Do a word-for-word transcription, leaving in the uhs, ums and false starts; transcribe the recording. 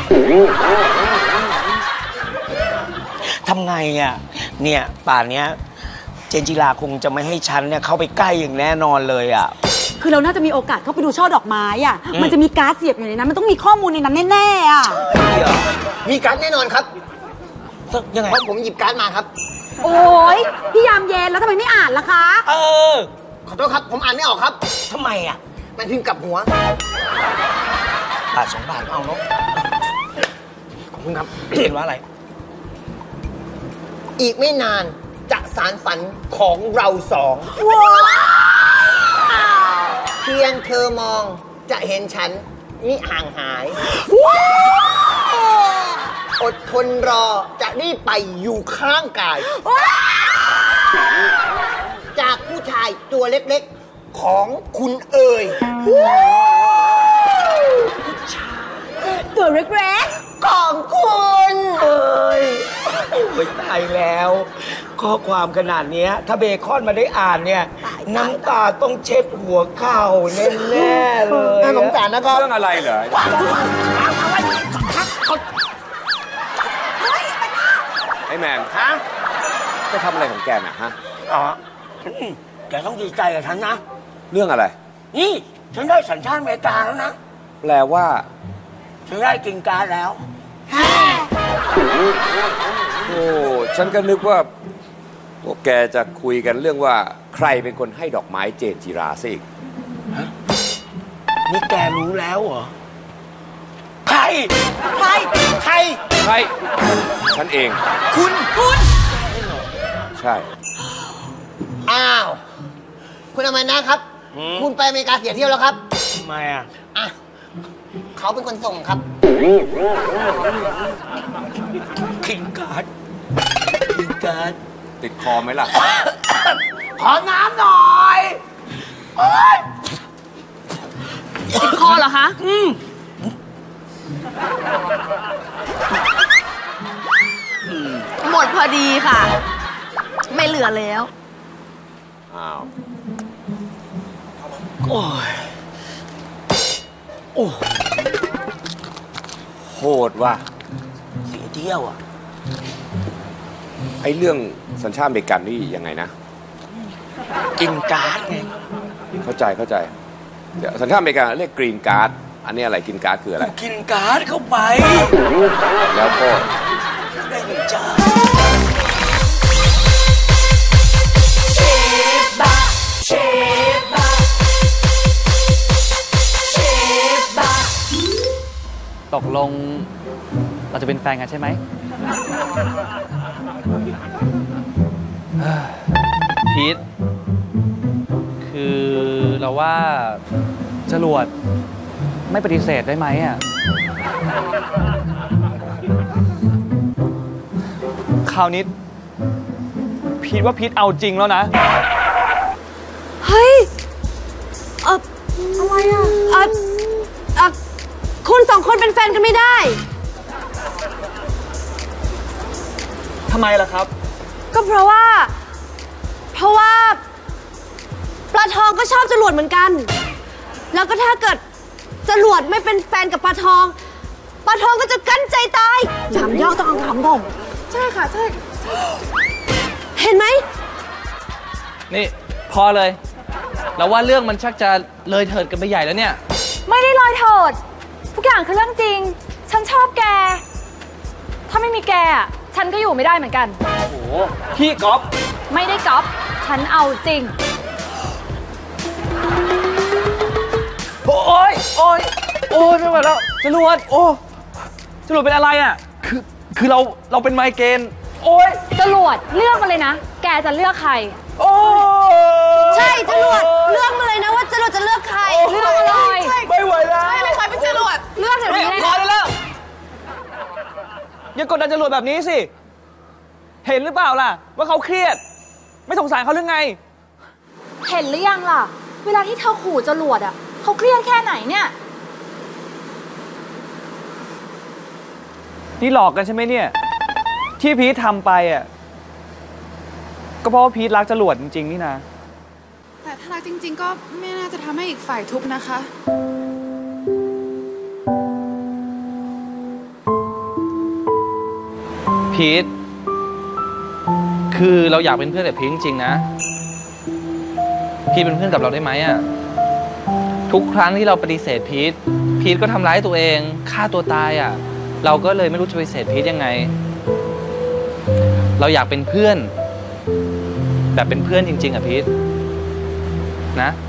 ทำไงอ่ะเนี่ยป่านเนี้ยเจนจิราคงจะไม่ให้ฉันเนี่ยเข้าไปใกล้อย่างแน่นอนเลยอ่ะคือเราน่าจะมีโอกาสเข้าไปดูช่อดอกไม้อ่ะมันจะมีการ์ดเสียบอยู่ในนั้นมันต้องมีข้อมูลในนั้นแน่ๆอ่ะมีการ์ดแน่นอนครับยังไงเพราะผมหยิบการ์ดมาครับโอ้ยพี่ยามเย็นแล้วทำไมไม่อ่านล่ะคะเออขอโทษครับผมอ่านไม่ออกครับทำไมอ่ะมันพิมพ์กลับหัวบาทสองบาทเอาเนาะขอบคุณครับเห็นว่าอะไรอีกไม่นานจะสารฝันของเราสองเพียงเธอมองจะเห็นฉันมิห่างหายอดทนรอจะรีบไปอยู่ข้างกายจากผู้ชายตัวเล็กๆของคุณเอ๋ยตัวเล็กๆของคุณเอ๋ยโอ้ยตายแล้วข้อความขนาดนี้ถ้าเบคอนมาได้อ่านเนี่ยน้ำตาต้องเช็ดหัวเข่าแน่ๆเลยน่าสงสารนะครับเรื่องอะไรเหรอไอ้แมนฮะจะทำอะไรของแกน่ะฮะอ๋อแกต้องดีใจกับฉันนะเรื่องอะไรนี่ฉันได้สัญชาติอเมริกาแล้วนะแปลว่าฉันได้กินการแล้วโอ้ฉันก็นึกว่าพวกแกจะคุยกันเรื่องว่าใครเป็นคนให้ดอกไม้เจนจิราซะอีกนี่แกรู้แล้วเหรอใครใครใครใครฉันเองคุณคุณใช่อ้าวคุณอมรนะครับคุณไปอเมริกาเสียเที่ยวแล้วครับทำไมอ่ะอ่ะเขาเป็นคนส่งครับกินการ์ดกินการ์ดติดคอไหมล่ะขอน้ำหน่อยติดคอเหรอคะอืมหมดพอดีค่ะไม่เหลือแล้วอ้าวโอ้ยโอ้โหดว่ะเสียเที่ยวอ่ะไอ้เรื่องสัญชาติอเมริกันนี่ยังไงนะกินการ์ดไงเข้าใจเข้าใจสัญชาติอเมริกันเรียกกรีนการ์ดอันนี้อะไรกินการ์ดคืออะไรกินการ์ดเข้าไปแล้วก็ได้เงินจ้าเชฟบะเชฟบะเชฟบะตกลงเราจะเป็นแฟนกันใช่ไหมพีทคือเราว่าจรวดไม่ปฏิเสธได้ไหมอ่ะคราวนี้พีทว่าพีทเอาจริงแล้วนะเฮ้ยเอออะไรอ่ะเออเออคุณสองคนเป็นแฟนกันไม่ได้ทำไมล่ะครับก็เพราะว่าเพราะว่าปลาทองก็ชอบจรวดเหมือนกันแล้วก็ถ้าเกิดจรวดไม่เป็นแฟนกับปลาทองปลาทองก็จะกั้นใจตายจำย่อต้องเอาคำผมใช่ค่ะใช่เห็นไหมนี่พอเลยแล้วว่าเรื่องมันชักจะเลยเถิดกันไปใหญ่แล้วเนี่ยไม่ได้เลยเถิดทุกอย่างคือเรื่องจริงฉันชอบแกถ้าไม่มีแกอ่ะฉันก็อยู่ไม่ได้เหมือนกันโอ้โหพี่ก๊อฟไม่ได้ก๊อฟฉันเอาจริงโอ้ยโอ้ยโอ้ยไม่ไหวแล้วจรวดโอ้จรวดเป็นอะไรอ่ะคือคือเราเราเป็นไมเกรนโอ้ยจรวดเลือกมาเลยนะแกจะเลือกใครโอ้ใช่จรวดเลือกมาเลยนะว่าจรวดจะเลือกใครเลือกมาเลยไม่ไหวแล้วใช่เลยใครเป็นจรวดเลือกเดี๋ยวนี้เลยพอได้แล้วอย่ากดดันจรวดแบบนี้สิเห็นหรือเปล่าล่ะว่าเขาเครียดไม่สงสารเขาหรือไงเห็นหรือยังล่ะเวลาที่เธอขู่จรวดอ่ะเขาเครียดแค่ไหนเนี่ยนี่หลอกกันใช่ไหมเนี่ยที่พีททำไปอ่ะก็เพราะว่าพีทรักจรวดจริงๆนี่นะแต่ถ้ารักจริงๆก็ไม่น่าจะทำให้อีกฝ่ายทุบนะคะพีทคือเราอยากเป็นเพื่อนกับพีทจริงๆนะพีทเป็นเพื่อนกับเราได้ไหมอะทุกครั้งที่เราปฏิเสธพีทพีทก็ทำร้ายตัวเองฆ่าตัวตายอะเราก็เลยไม่รู้จะปฏิเสธพีทยังไงเราอยากเป็นเพื่อนแบบเป็นเพื่อนจริงๆอะพีทนะ